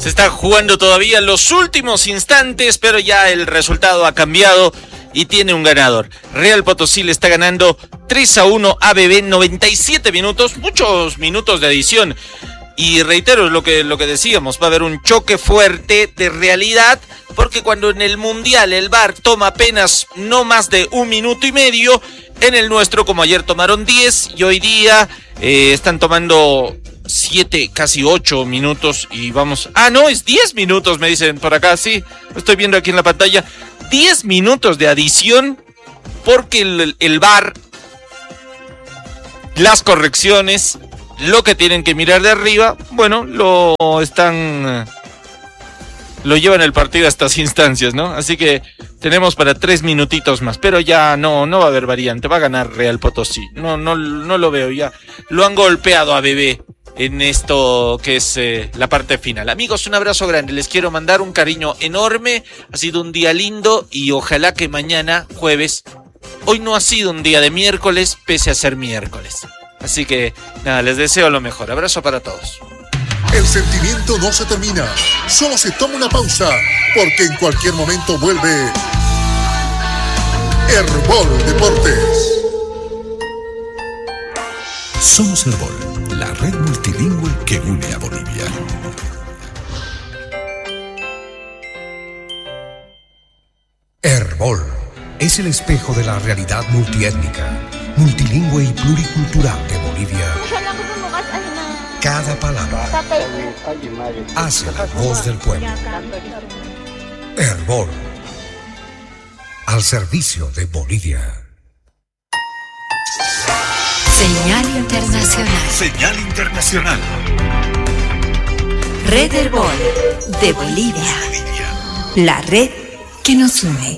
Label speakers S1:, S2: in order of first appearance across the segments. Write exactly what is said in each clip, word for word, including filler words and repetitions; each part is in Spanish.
S1: Se está jugando todavía los últimos instantes, pero ya el resultado ha cambiado y tiene un ganador. Real Potosí le está ganando tres a uno a B B, noventa y siete minutos, muchos minutos de adición. Y reitero lo que, lo que decíamos, va a haber un choque fuerte de realidad, porque cuando en el Mundial el V A R toma apenas no más de un minuto y medio, en el nuestro, como ayer tomaron diez, y hoy día eh, están tomando siete, casi ocho minutos, y vamos... Ah, no, es diez minutos, me dicen por acá, sí, lo estoy viendo aquí en la pantalla. diez minutos de adición, porque el, el V A R, las correcciones, lo que tienen que mirar de arriba, bueno, lo están... lo llevan el partido a estas instancias, ¿no? Así que tenemos para tres minutitos más, pero ya no, no va a haber variante, va a ganar Real Potosí. No, no, no lo veo ya. Lo han golpeado a B B en esto que es eh, la parte final. Amigos, un abrazo grande, les quiero mandar un cariño enorme. Ha sido un día lindo y ojalá que mañana, jueves, hoy no ha sido un día de miércoles, pese a ser miércoles. Así que, nada, les deseo lo mejor. Abrazo para todos.
S2: El sentimiento no se termina, solo se toma una pausa, porque en cualquier momento vuelve Herbol Deportes.
S3: Somos Herbol, la red multilingüe que une a Bolivia. Herbol es el espejo de la realidad multiétnica, multilingüe y pluricultural de Bolivia. Cada palabra hace la voz del pueblo. Herbol, al servicio de Bolivia.
S4: Señal Internacional.
S3: Señal Internacional.
S4: Red Herbol de Bolivia. La red que nos une.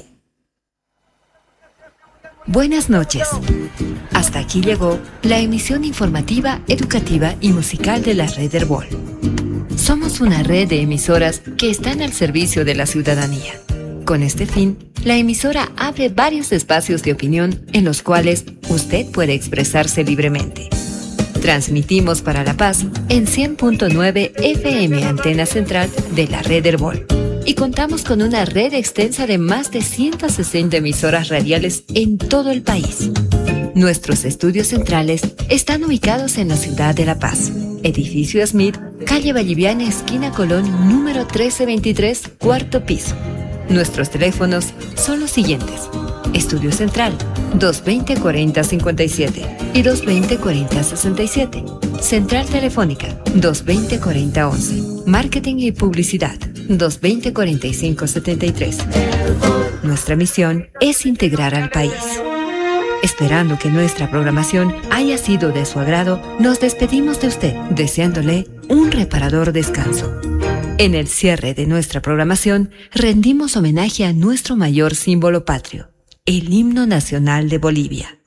S4: Buenas noches. Hasta aquí llegó la emisión informativa, educativa y musical de la Red Herbol. Somos una red de emisoras que están al servicio de la ciudadanía. Con este fin, la emisora abre varios espacios de opinión en los cuales usted puede expresarse libremente. Transmitimos para La Paz en cien punto nueve F M Antena Central de la Red Herbol. Y contamos con una red extensa de más de ciento sesenta emisoras radiales en todo el país. Nuestros estudios centrales están ubicados en la ciudad de La Paz. Edificio Smith, calle Valliviana, esquina Colón, número trece veintitrés, cuarto piso. Nuestros teléfonos son los siguientes. Estudio Central, dos veinte, cuarenta, cincuenta y siete y dos veinte, cuarenta, sesenta y siete. Central Telefónica, dos veinte, cuarenta, once. Marketing y Publicidad, dos veinte, cuarenta y cinco, setenta y tres. Nuestra misión es integrar al país. Esperando que nuestra programación haya sido de su agrado, nos despedimos de usted, deseándole un reparador descanso. En el cierre de nuestra programación, rendimos homenaje a nuestro mayor símbolo patrio, el himno nacional de Bolivia.